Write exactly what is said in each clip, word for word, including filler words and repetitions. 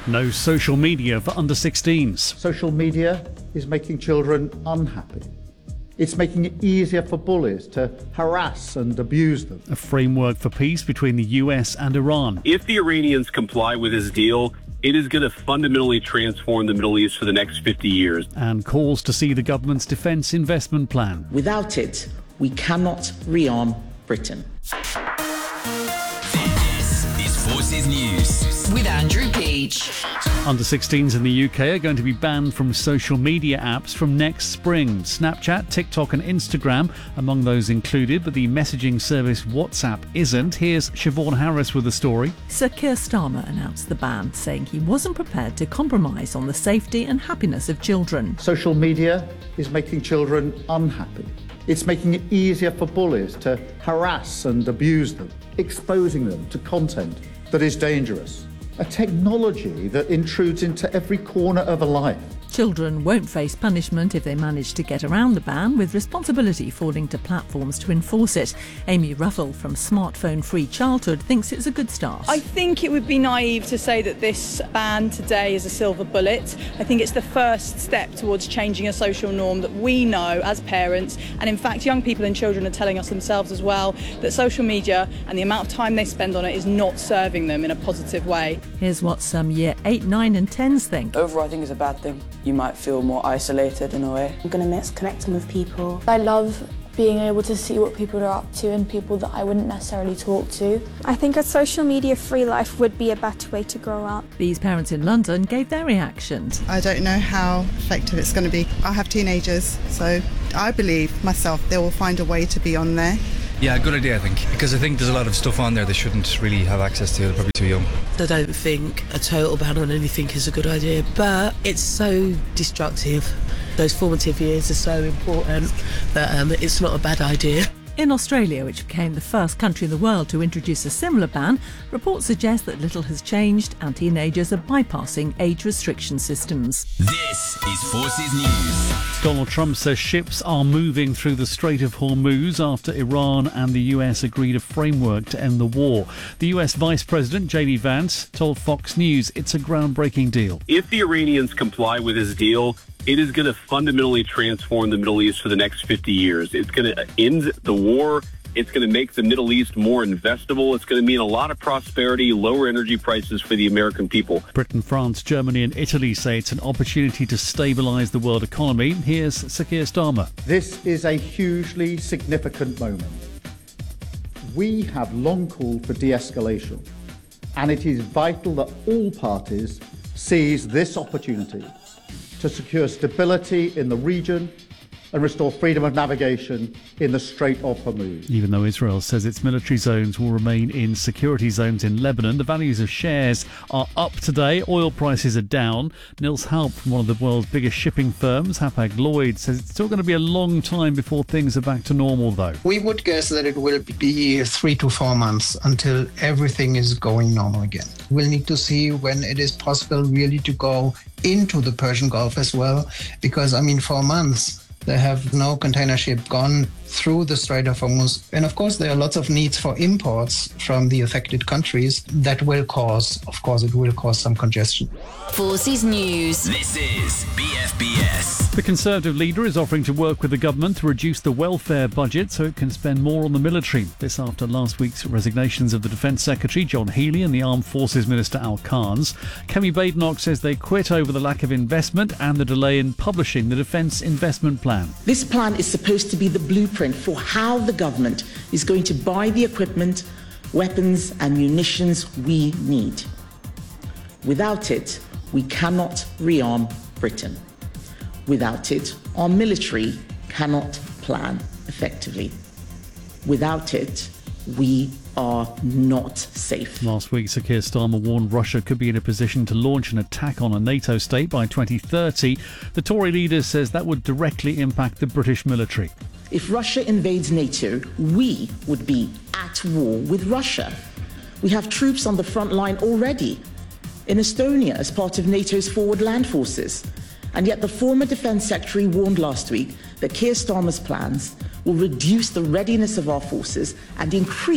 No social media for under sixteens. Social media is making children unhappy. It's making it easier for bullies to harass and abuse them. A framework for peace between the U S and Iran. If the Iranians comply with this deal, it is going to fundamentally transform the Middle East for the next fifty years. And calls to see the government's defence investment plan. Without it, we cannot rearm Britain. This is Forces News with Andrew Peach. Under sixteens in the U K are going to be banned from social media apps from next spring. Snapchat, TikTok and Instagram among those included, but the messaging service WhatsApp isn't. Here's Siobhan Harris with the story. Sir Keir Starmer announced the ban, saying he wasn't prepared to compromise on the safety and happiness of children. Social media is making children unhappy. It's making it easier for bullies to harass and abuse them, exposing them to content that is dangerous. A technology that intrudes into every corner of a life. Children won't face punishment if they manage to get around the ban, with responsibility falling to platforms to enforce it. Amy Ruffle from Smartphone Free Childhood thinks it's a good start. I think it would be naive to say that this ban today is a silver bullet. I think it's the first step towards changing a social norm that we know as parents, and in fact young people and children are telling us themselves as well, that social media and the amount of time they spend on it is not serving them in a positive way. Here's what some year eight, nine and tens think. Overall, I think it's a bad thing. You might feel more isolated in a way. I'm going to miss connecting with people. I love being able to see what people are up to and people that I wouldn't necessarily talk to. I think a social media free life would be a better way to grow up. These parents in London gave their reactions. I don't know how effective it's going to be. I have teenagers, so I believe myself they will find a way to be on there. Yeah, good idea, I think, because I think there's a lot of stuff on there they shouldn't really have access to. They're probably too young. I don't think a total ban on anything is a good idea, but it's so destructive. Those formative years are so important that um, it's not a bad idea. In Australia, which became the first country in the world to introduce a similar ban, reports suggest that little has changed and teenagers are bypassing age restriction systems. This is Forces News. Donald Trump says ships are moving through the Strait of Hormuz after Iran and the U S agreed a framework to end the war. The U S Vice President, J D Vance, told Fox News it's a groundbreaking deal. If the Iranians comply with this deal, it is going to fundamentally transform the Middle East for the next fifty years. It's going to end the war. It's going to make the Middle East more investable. It's going to mean a lot of prosperity, lower energy prices for the American people. Britain, France, Germany and Italy say it's an opportunity to stabilise the world economy. Here's Sir Keir Starmer. This is a hugely significant moment. We have long called for de-escalation, and it is vital that all parties seize this opportunity to secure stability in the region and restore freedom of navigation in the Strait of Hormuz. Even though Israel says its military zones will remain in security zones in Lebanon, the values of shares are up today. Oil prices are down. Nils Halp from one of the world's biggest shipping firms, Hapag-Lloyd, says it's still going to be a long time before things are back to normal, though. We would guess that it will be three to four months until everything is going normal again. We'll need to see when it is possible really to go into the Persian Gulf as well, because, I mean, for months, they have no container ship gone through the Strait of Hormuz. And of course, there are lots of needs for imports from the affected countries that will cause, of course, it will cause some congestion. Forces News. This is B F B S. The Conservative leader is offering to work with the government to reduce the welfare budget so it can spend more on the military. This after last week's resignations of the Defence Secretary, John Healey, and the Armed Forces Minister, Al Carnes. Kemi Badenoch says they quit over the lack of investment and the delay in publishing the Defence Investment Plan. This plan is supposed to be the blueprint for how the government is going to buy the equipment, weapons and munitions we need. Without it, we cannot rearm Britain. Without it, our military cannot plan effectively. Without it, we are not safe. Last week, Sir Keir Starmer warned Russia could be in a position to launch an attack on a NATO state by twenty thirty. The Tory leader says that would directly impact the British military. If Russia invades NATO, we would be at war with Russia. We have troops on the front line already in Estonia as part of NATO's forward land forces. And yet the former Defence Secretary warned last week that Keir Starmer's plans will reduce the readiness of our forces and increase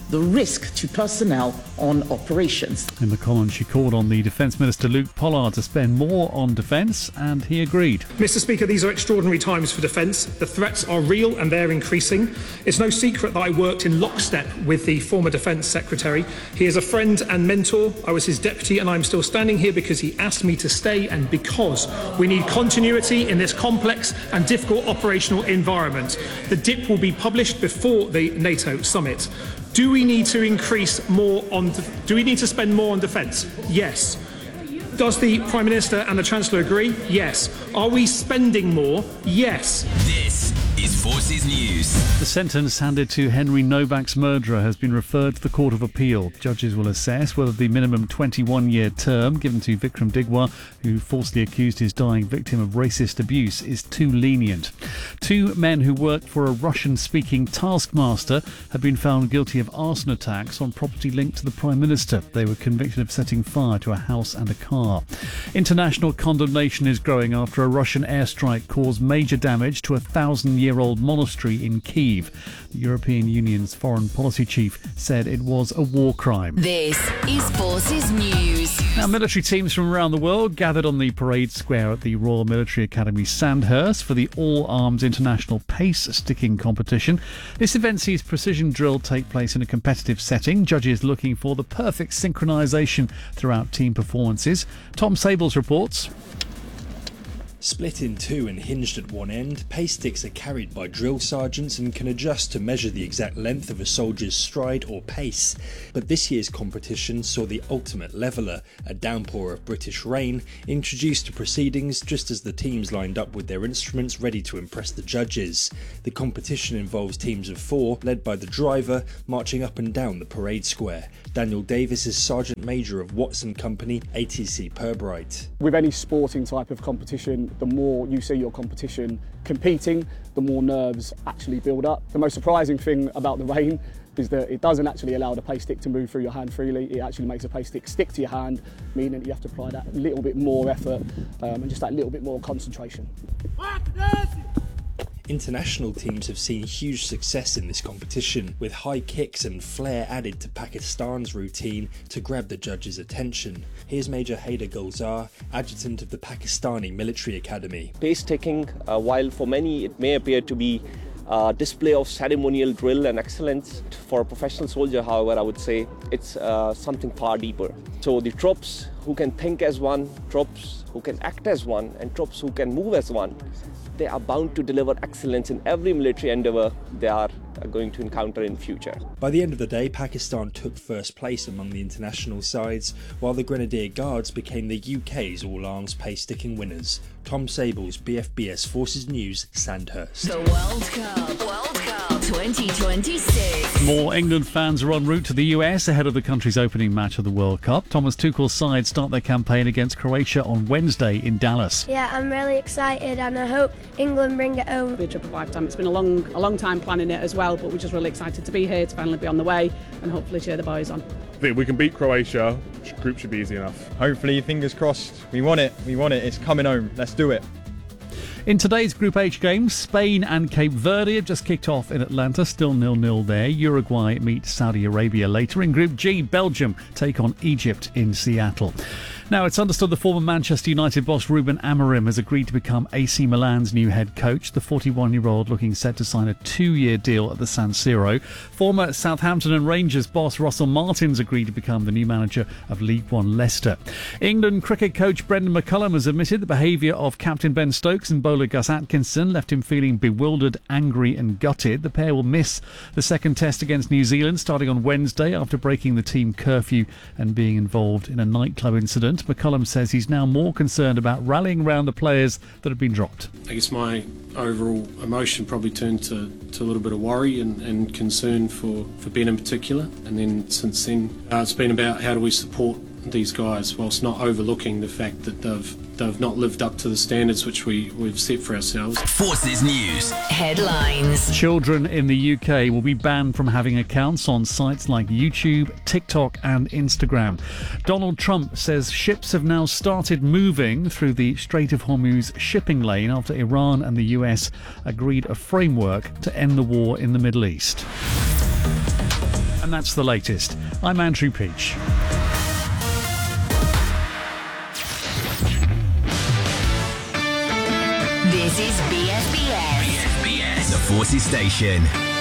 the risk to personnel on operations. In the column, she called on the Defence Minister Luke Pollard to spend more on defence, and he agreed. Mister Speaker, these are extraordinary times for defence. The threats are real and they're increasing. It's no secret that I worked in lockstep with the former Defence Secretary. He is a friend and mentor. I was his deputy and I'm still standing here because he asked me to stay and because we need continuity in this complex and difficult operational environment. The D I P will be published before the NATO summit. Do we need to increase more on, do we need to spend more on defence? Yes. Does the Prime Minister and the Chancellor agree? Yes. Are we spending more? Yes. This is Forces News. The sentence handed to Henry Novak's murderer has been referred to the Court of Appeal. Judges will assess whether the minimum twenty-one-year term given to Vikram Digwa, who falsely accused his dying victim of racist abuse, is too lenient. Two men who worked for a Russian-speaking taskmaster have been found guilty of arson attacks on property linked to the Prime Minister. They were convicted of setting fire to a house and a car. International condemnation is growing after a Russian airstrike caused major damage to a thousand-year-old monastery in Kyiv. The European Union's foreign policy chief said it was a war crime. This is Forces News. Now, military teams from around the world gathered on the parade square at the Royal Military Academy Sandhurst for the All-Arms International Pace Sticking competition. This event sees precision drill take place in a competitive setting, judges looking for the perfect synchronisation throughout team performances. Tom Sables reports. Split in two and hinged at one end, pace sticks are carried by drill sergeants and can adjust to measure the exact length of a soldier's stride or pace. But this year's competition saw the ultimate leveller, a downpour of British rain, introduced to proceedings just as the teams lined up with their instruments ready to impress the judges. The competition involves teams of four, led by the driver, marching up and down the parade square. Daniel Davis is Sergeant Major of Watson Company, A T C Pirbright. With any sporting type of competition, the more you see your competition competing, the more nerves actually build up. The most surprising thing about the rain is that it doesn't actually allow the pace stick to move through your hand freely. It actually makes a pace stick stick to your hand, meaning you have to apply that little bit more effort um, and just that little bit more concentration. International teams have seen huge success in this competition, with high kicks and flair added to Pakistan's routine to grab the judges' attention. Here's Major Haider Gulzar, adjutant of the Pakistani Military Academy. Pace taking, uh, while for many it may appear to be a display of ceremonial drill and excellence, for a professional soldier, however, I would say it's uh, something far deeper. So the troops who can think as one, troops who can act as one, and troops who can move as one, they are bound to deliver excellence in every military endeavour they are going to encounter in future. By the end of the day, Pakistan took first place among the international sides, while the Grenadier Guards became the U K's all-arms pace-sticking winners. Tom Sables, B F B S Forces News, Sandhurst. The World Cup, World Cup twenty twenty-six. More England fans are en route to the U S ahead of the country's opening match of the World Cup. Thomas Tuchel's side start their campaign against Croatia on Wednesday in Dallas. Yeah, I'm really excited and I hope England bring it home. It'll be a trip of a lifetime. It's been a long, a long time planning it as well, but we're just really excited to be here, to finally be on the way and hopefully cheer the boys on. I think we can beat Croatia. Group should be easy enough. Hopefully, fingers crossed. We want it. We want it. It's coming home. Let's do it. In today's Group H games, Spain and Cape Verde have just kicked off in Atlanta, still nil nil there. Uruguay meet Saudi Arabia later. In Group G, Belgium take on Egypt in Seattle. Now, it's understood the former Manchester United boss Ruben Amorim has agreed to become A C Milan's new head coach. The forty-one-year-old looking set to sign a two-year deal at the San Siro. Former Southampton and Rangers boss Russell Martin's agreed to become the new manager of League One Leicester. England cricket coach Brendan McCullum has admitted the behaviour of captain Ben Stokes and bowler Gus Atkinson left him feeling bewildered, angry and gutted. The pair will miss the second test against New Zealand starting on Wednesday after breaking the team curfew and being involved in a nightclub incident. McCullum says he's now more concerned about rallying around the players that have been dropped. I guess my overall emotion probably turned to, to a little bit of worry and, and concern for, for Ben in particular. And then since then, uh, it's been about how do we support these guys whilst not overlooking the fact that they've they've not lived up to the standards which we, we've set for ourselves. Forces News headlines. Children in the U K will be banned from having accounts on sites like YouTube, TikTok and Instagram. Donald Trump says ships have now started moving through the Strait of Hormuz shipping lane after Iran and the U S agreed a framework to end the war in the Middle East. And that's the latest. I'm Andrew Peach. This is B S B S. B S B S. The Forces Station.